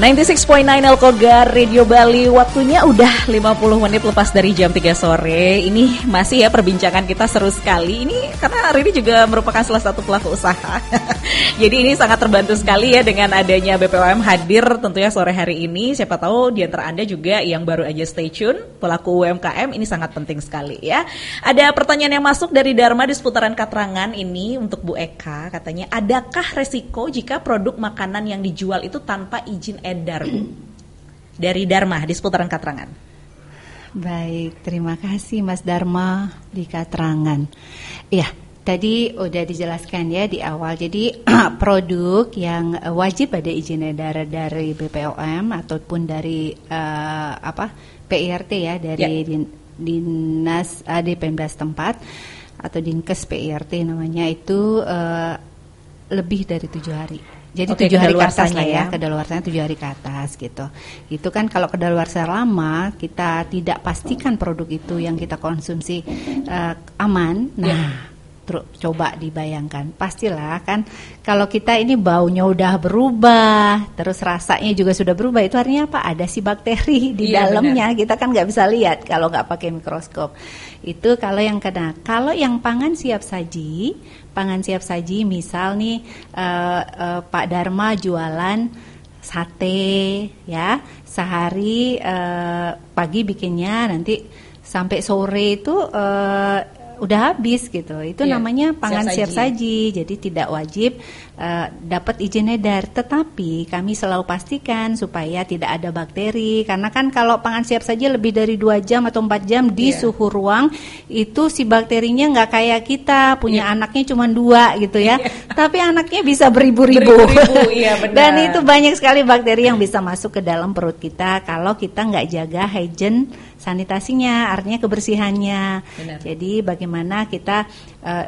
96.9 Elkogar Radio Bali. Waktunya udah 50 menit lepas dari jam 3 sore. Ini masih ya perbincangan kita seru sekali. Ini karena Rini juga merupakan salah satu pelaku usaha. Jadi ini sangat terbantu sekali ya dengan adanya BPOM hadir tentunya sore hari ini. Siapa tahu di antara Anda juga yang baru aja stay tune, pelaku UMKM, ini sangat penting sekali ya. Ada pertanyaan yang masuk dari Dharma di seputaran Katrangan ini untuk Bu Eka. Katanya, adakah resiko jika produk makanan yang dijual itu tanpa izin edar, Bu? Dari Dharma di seputaran Katrangan. Baik, terima kasih Mas Dharma di Katrangan. Iya, tadi udah dijelaskan ya di awal. Jadi produk yang wajib ada izin edar dari BPOM ataupun dari PIRT ya, dari Dinas Dipendikbud tempat atau Dinkes PIRT namanya itu lebih dari 7 hari. Jadi 7 hari ke atas lah ya, kedaluarsanya 7 hari ke atas gitu. Itu kan kalau kedaluarsa lama, kita tidak pastikan produk itu yang kita konsumsi aman. Nah, coba dibayangkan, pastilah kan kalau kita ini baunya udah berubah, terus rasanya juga sudah berubah, itu artinya apa? Ada si bakteri di dalamnya, benar. Kita kan nggak bisa lihat kalau nggak pakai mikroskop. Itu kalau yang kena. Kalau yang pangan siap saji misal nih Pak Dharma jualan sate ya, sehari pagi bikinnya, nanti sampai sore itu udah habis gitu. Itu namanya pangan siap saji. Jadi tidak wajib dapat izin edar. Tetapi kami selalu pastikan supaya tidak ada bakteri. Karena kan kalau pangan siap saji lebih dari 2 jam atau 4 jam di suhu ruang, itu si bakterinya nggak kayak kita punya anaknya cuma 2 gitu ya. Tapi anaknya bisa beribu-ribu. Dan itu banyak sekali bakteri yang bisa masuk ke dalam perut kita kalau kita nggak jaga hygiene sanitasinya, artinya kebersihannya. Benar. Jadi bagaimana kita